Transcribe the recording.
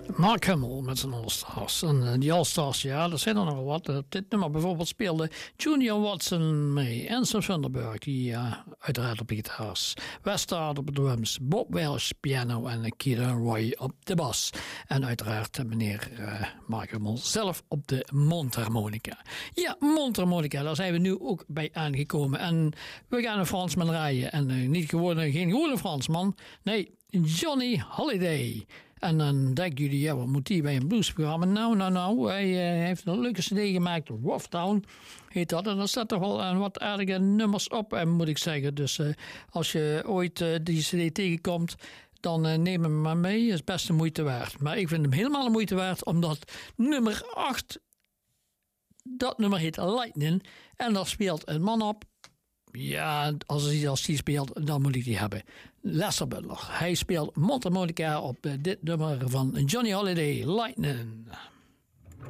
Mark Hamill met zijn All-Stars. En die All-Stars, ja, er zijn er nogal wat. Op dit nummer bijvoorbeeld speelde Junior Watson mee. Anson Vanderburg, die uiteraard op de gitaars. Westard op de drums. Bob Welsh piano en Keith Roy op de bas. En uiteraard meneer Mark Hamill zelf op de mondharmonica. Ja, mondharmonica, daar zijn we nu ook bij aangekomen. En we gaan een Fransman rijden. En geen gewone Fransman. Nee, Johnny Holiday. En dan denken jullie, ja, wat moet hij bij een bluesprogramma? Nou. Hij heeft een leuke cd gemaakt. Rough Town heet dat. En daar staat toch wel wat aardige nummers op, moet ik zeggen. Dus als je ooit die cd tegenkomt, dan neem hem maar mee. Is best de moeite waard. Maar ik vind hem helemaal de moeite waard, omdat nummer 8, dat nummer heet Lightning. En daar speelt een man op. Ja, als hij speelt, dan moet ik die hebben. Lester Butler. Hij speelt mondharmonica op dit nummer van Johnny Holiday, Lightning.